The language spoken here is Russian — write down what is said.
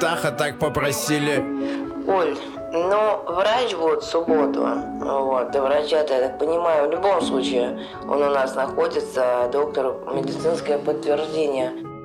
Саха так попросили. Оль, ну, врач будет в субботу. Вот, и врача-то, я так понимаю, в любом случае он у нас находится, доктор медицинское подтверждение.